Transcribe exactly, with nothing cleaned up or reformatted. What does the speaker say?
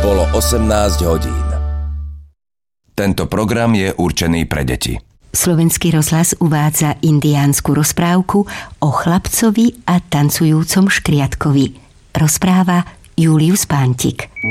Bolo osemnásť hodín. Tento program je určený pre deti. Slovenský rozhlas uvádza indiánsku rozprávku o chlapcovi a tancujúcom škriatkovi. Rozpráva Julius Pántik.